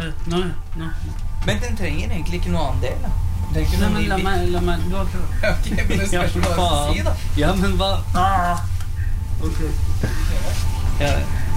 Nå. Men den trenger egentlig ikke noe annen del, da. Nei, men la meg du har prøvd. Ok, men det skal ikke bare si, da. Ja, men hva? Ok. Ja.